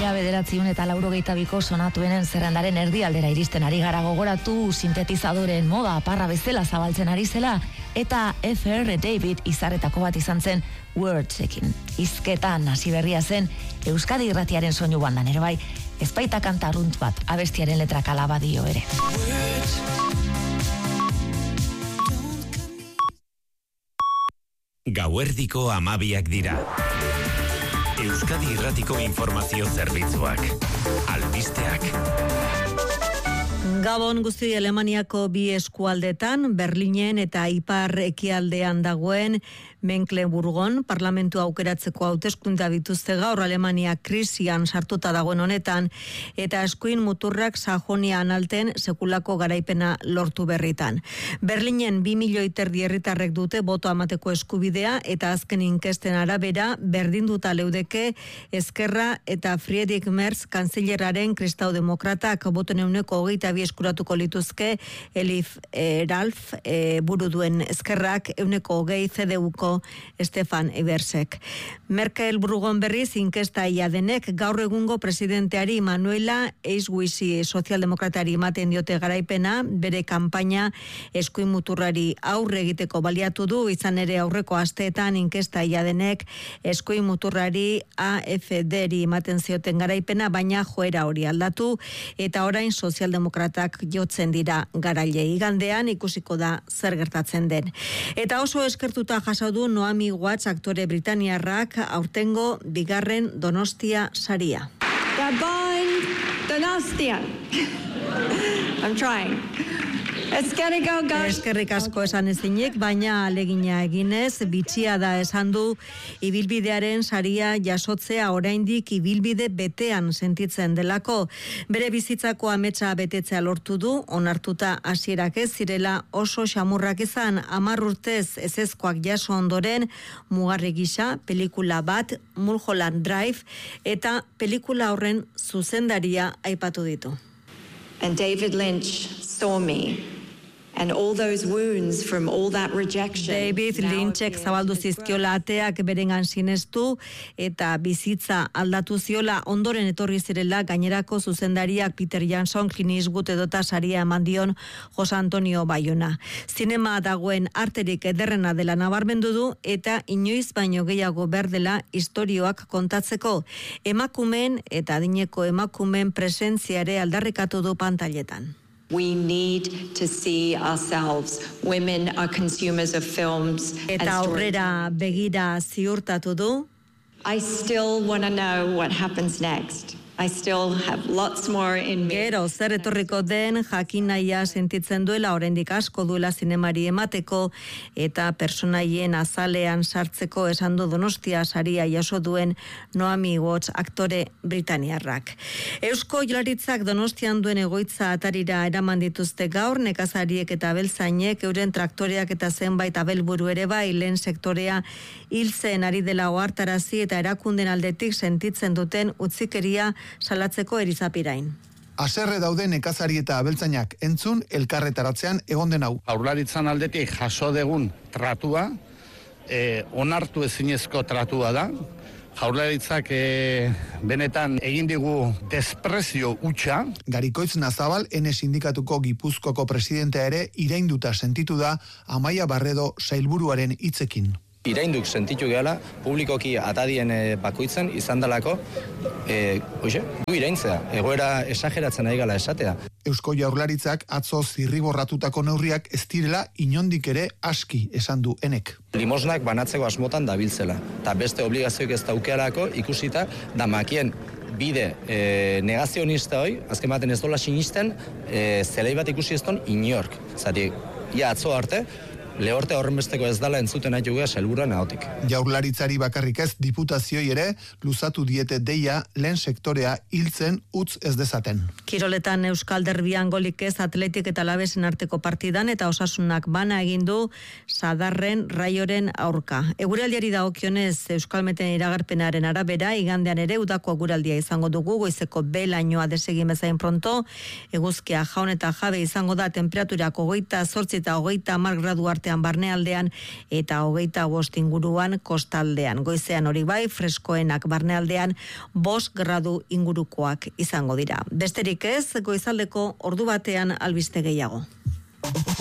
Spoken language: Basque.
1982ko sonatuenen zerrendaren erdialdera iristen ari gara, gogoratu sintetizadoren moda aparra bezala zabaltzen ari zela, eta F.R. David izarretako bat izan zen Wordsekin. Hizketan hasi berria zen Euskadi Irratiaren soinu bandan ere bai, ezpaita kanta arrunt bat abestiaren letrak alaba dio ere. Gauerdiko 12 dira. Euskadi Irratiko informazio zerbitzuak. Albisteak. Gabon guzti Alemaniako bi eskualdetan, Berlinen eta Ipar ekialdean dagoen Mecklenburgon parlamentu aukeratzeko hauteskundeak dituzte gaur. Alemania krisian sartuta dagoen honetan eta eskuin muturrak Sajonian alten sekulako garaipena lortu berritan. Berlinen 2,5 milioi herritarrek dute boto emateko eskubidea eta azken inkesten arabera berdinduta leudeke Ezkerra eta Friedrich Merz kanzillerraren kristau-demokratak botoen 22 eskuratuko lituzke. Elif Ralf buru duen Ezkerrak 20 CDUko Stefan Ebersek. Merkel Burgon berriz inkestaia denek gaur egungo presidenteari Manuela Eisguisi sozialdemokratari ematen diote garaipena, bere kanpaina eskuin muturrari aurre egiteko baliatu du, izan ere aurreko asteetan inkestaia denek eskuin muturrari AFD-ri ematen zioten garaipena, baina joera hori aldatu eta orain sozialdemokratak jotzen dira garaile. Igandean ikusiko da zer gertatzen den. Eta oso eskertuta jaso du Naomi Watts aktore britaniarrak aurtengo bigarren Donostia saria. Gabon, Donostia. I'm trying. Eskerrik asko esan ezinik, baina alegina eginez, bitxia da esan du ibilbidearen saria jasotzea oraindik ibilbide betean sentitzen delako. Bere bizitzako ametsa betetzea lortu du, onartuta hasierak ez zirela oso xamurrak izan, 10 urtez ezezkoak jaso ondoren, mugarri gisa, pelikula bat, Mulholland Drive, eta pelikula horren zuzendaria aipatu ditu. And David Lynch saw me. And all those wounds from all that rejection. David Lynchek zabaldu zizkiola ateak berengan sinestu eta bizitza aldatu ziola, ondoren etorri zirela gainerako zuzendariak Peter Jackson, Clint Eastwood edota saria eman dion Jose Antonio Bayona. Zinema dagoen arterik ederrena dela nabarmendu du eta inoiz baino gehiago behar dela istorioak kontatzeko. Emakumeen eta adineko emakumeen presentziare aldarrikatu du pantailetan. We need to see ourselves. Women are consumers of films. Eta aurrera begira ziurtatu du. I still want to know what happens next. I still have lots more in me. Gero, zer etorriko den jakin nahia sentitzen duela, oraindik asko duela zinemari emateko eta personaien azalean sartzeko esan du Donostia saria jaso duen Naomi Watts aktore britaniarrak. Eusko Jaurlaritzak Donostian duen egoitza atarira eraman dituzte gaur, nekazariek eta abeltzainek euren traktoreak eta zenbait abelburu ere bai, lehen sektorea hiltzen ari dela ohartarazi eta erakunden aldetik sentitzen duten utzikeria salatzeko erizapirain. Haserre dauden nekazari eta abeltzainak entzun elkarretaratzean egon den hau. Jaurlaritzan aldetik jaso degun tratua, onartu ezinezko tratua da. Jaurlaritzak benetan egin digu desprezio hutsa. Garikoitz Nazabal, Ene sindikatuko Gipuzkoako presidentea ere irainduta sentitu da Amaia Barredo sailburuaren hitzekin. Irainduk sentitu gehala, publikoki atadien bakoitzen izan dalako, gu iraintzea, egoera esageratzen ari gala esatea. Eusko Jaurlaritzak atzo zirriborratutako neurriak ez direla inondik ere aski esan du Enek. Limosnak banatzeko asmotan dabiltzela, eta beste obligazioik ez daukealako ikusita damakien bide negazionista hoi, azken baten ez dola sinisten, zelei bat ikusi ez don inork. Zati, atzo arte, lehorte horrenbesteko ez dala entzuten nahi jugea sailburuan ahotik. Jaurlaritzari bakarrik ez, diputazioi ere luzatu diete deia lehen sektorea hiltzen utz ez dezaten. Kiroletan Euskal Derbian golik ez Atletik eta Alabesen arteko partidan eta Osasunak bana egin du Sadarren Raioren aurka. Eguraldiari dagokionez Euskalmeten iragarpenaren arabera igandean ere udako eguraldia izango dugu, goizeko belainoa desegin bezain pronto, eguzkia jaun eta jabe izango da, temperaturak 28 eta 30 gradu arte larunbatean barnealdean eta 25 inguruan kostaldean. Goizean hori bai, freskoenak barnealdean 5 gradu ingurukoak izango dira. Besterik ez, goizaldeko ordu batean albiste gehiago.